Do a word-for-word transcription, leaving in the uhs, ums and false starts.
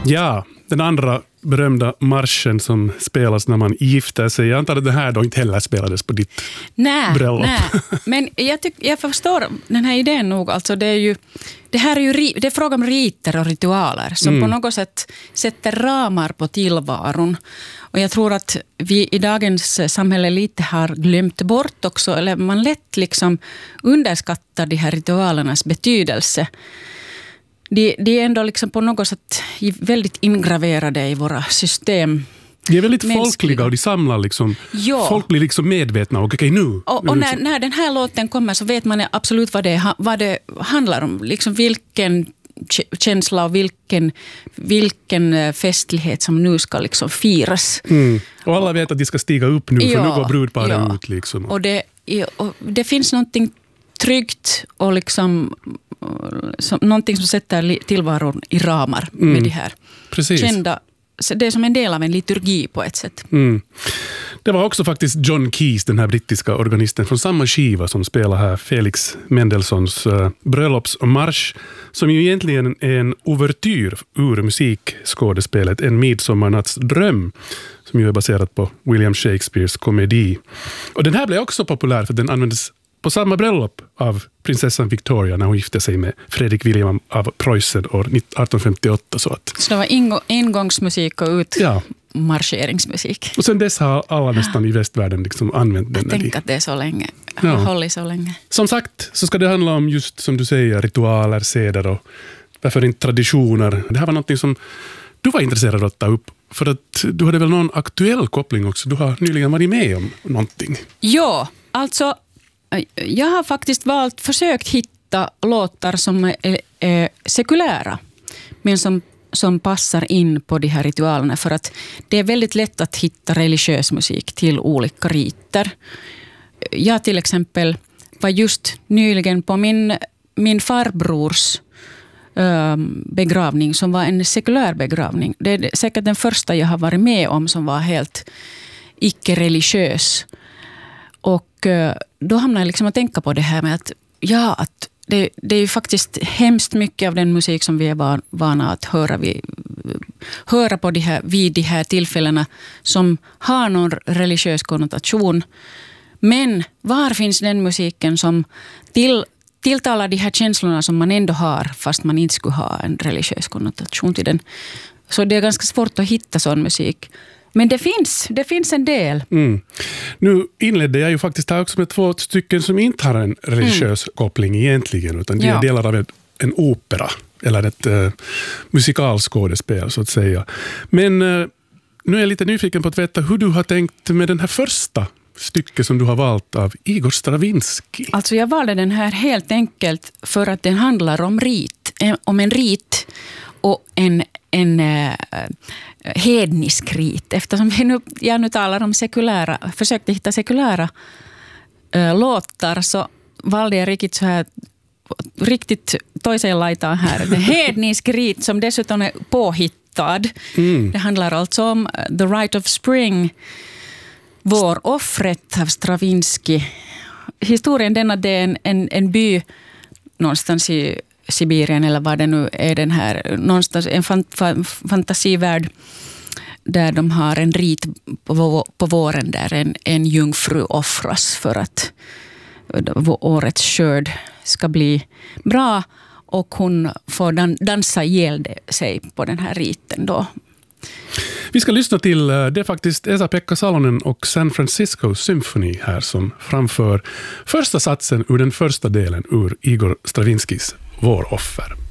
Ja, den andra berömda marschen som spelas när man gifter sig. Jag antar att det här då inte heller spelades på ditt nej, bröllop. Nej, men jag, tyck, jag förstår den här idén nog. Alltså det, är ju, det här är ju det är fråga om riter och ritualer som mm. på något sätt sätter ramar på tillvaron. Och jag tror att vi i dagens samhälle lite har glömt bort också, eller man lätt liksom underskattar de här ritualernas betydelse. De, de är ändå liksom på något sätt väldigt ingraverade i våra system. De är väldigt mänskliga. Folkliga och de samlar liksom. Ja. Folk blir liksom medvetna. Och, okay, nu, och, nu och liksom. när, när den här låten kommer så vet man absolut vad det, vad det handlar om. Liksom vilken känsla och vilken, vilken festlighet som nu ska liksom firas. Mm. Och alla vet att de ska stiga upp nu, ja, för nu går brudparen ja. ut. Liksom. Och det, och det finns någonting tryggt och liksom som, någonting som sätter tillvaron i ramar med mm. det här. Precis. Kända, det är som en del av en liturgi på ett sätt. Mm. Det var också faktiskt John Keys, den här brittiska organisten från samma skiva som spelar här, Felix Mendelssohns uh, bröllopsmarsch, som ju egentligen är en ouvertyr ur musikskådespelet En midsommarnatts dröm, som ju är baserat på William Shakespeares komedi. Och den här blev också populär för den användes på samma bröllop av prinsessan Victoria när hon gifte sig med Fredrik William av Preussen år arton femtioåtta. Så, att. så det var ingå- ingångsmusik och utmarscheringsmusik. Ja. Och sen dess har alla nästan i västvärlden liksom använt den. Jag tänker att det är så länge. Ja. Har hållit så länge. Som sagt så ska det handla om just som du säger ritualer, seder och varför inte traditioner. Det här var något som du var intresserad av att ta upp. För att du hade väl någon aktuell koppling också. Du har nyligen varit med om någonting. Ja, alltså jag har faktiskt valt, försökt hitta låtar som är, är sekulära men som, som passar in på de här ritualerna, för att det är väldigt lätt att hitta religiös musik till olika riter. Jag till exempel var just nyligen på min, min farbrors um, begravning som var en sekulär begravning. Det är säkert den första jag har varit med om som var helt icke-religiös. Och då hamnar jag liksom att tänka på det här med att, ja, att det, det är ju faktiskt hemskt mycket av den musik som vi är van, vana att höra, vi, höra på de här, vid de här tillfällena som har någon religiös konnotation. Men var finns den musiken som till, tilltalar de här känslorna som man ändå har fast man inte skulle ha en religiös konnotation till den? Så det är ganska svårt att hitta sån musik. Men det finns, det finns en del. Mm. Nu inledde jag ju faktiskt här också med två stycken som inte har en religiös mm. koppling egentligen, utan de är ja. delar av en, en opera eller ett uh, musikalskådespel så att säga. Men uh, nu är jag lite nyfiken på att veta hur du har tänkt med den här första stycket som du har valt av Igor Stravinsky. Alltså jag valde den här helt enkelt för att den handlar om rit, om en rit och en en uh, hednisk rit. Eftersom vi nu, jag nu talar om sekulära, försökte hitta sekulära uh, låtar, så valde jag riktigt så här riktigt toiseen laitaan här. En hednisk rit som dessutom är påhittad. Mm. Det handlar alltså om The Rite of Spring, Våroffret av Stravinsky. Historien denna, det är en, en, en by någonstans i Sibirien eller vad det nu är, den här någonstans en fant- fantasivärld där de har en rit på, på våren där en, en jungfru offras för att årets skörd ska bli bra, och hon får dan- dansa ihjäl sig på den här riten då. Vi ska lyssna till, det är faktiskt Esa-Pekka Salonen och San Francisco Symphony här som framför första satsen ur den första delen ur Igor Stravinskys Våroffer.